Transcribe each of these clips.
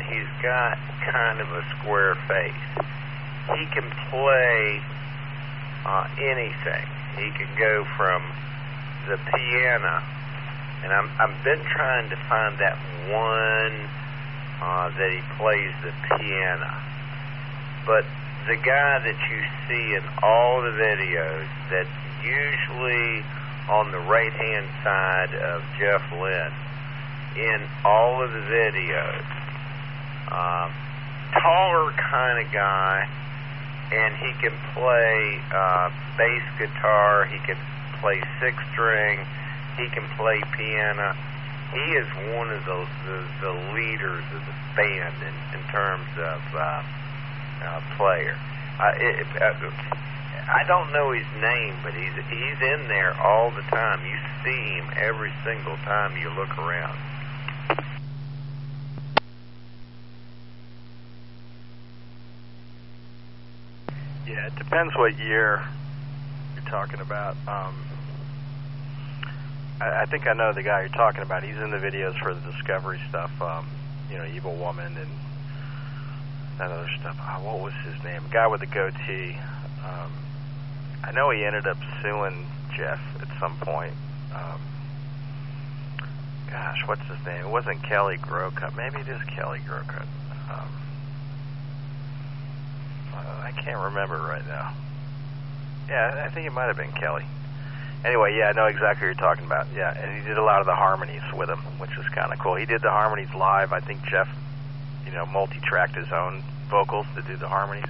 he's got kind of a square face. He can play anything. He can go from the piano, and I've been trying to find that one that he plays the piano. But the guy that you see in all the videos, that's usually on the right-hand side of Jeff Lynne, in all of the videos, taller kind of guy, and he can play bass guitar, he can play six-string, he can play piano. He is one of the leaders of the band in terms of player. I don't know his name, but he's in there all the time. You see him every single time you look around. Yeah, it depends what year you're talking about. I think I know the guy you're talking about. He's in the videos for the Discovery stuff, Evil Woman and that other stuff. What was his name? A guy with a goatee. I know he ended up suing Jeff at some point. Gosh, what's his name? It wasn't Kelly Grocott. Maybe it is Kelly Grocott. I can't remember right now. Yeah, I think it might have been Kelly. Anyway, yeah, I know exactly what you're talking about. Yeah, and he did a lot of the harmonies with him, which was kind of cool. He did the harmonies live. I think Jeff, multi-tracked his own vocals to do the harmonies.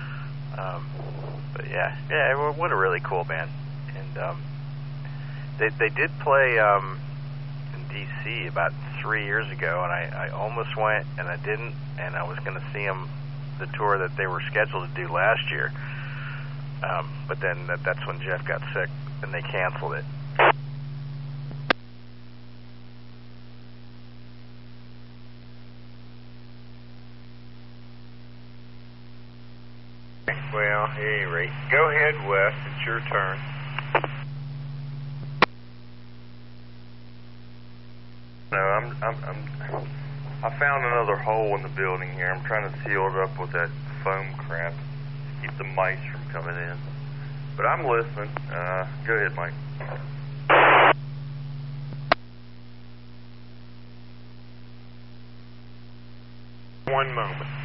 But yeah, what a really cool band. And they did play in D.C. about 3 years ago, and I almost went, and I didn't, and I was going to see them the tour that they were scheduled to do last year. But then that's when Jeff got sick, and they canceled it. Well, at any rate, go ahead, Wes. It's your turn. No, I found another hole in the building here. I'm trying to seal it up with that foam crap to keep the mice from coming in. But I'm listening. Go ahead, Mike. One moment.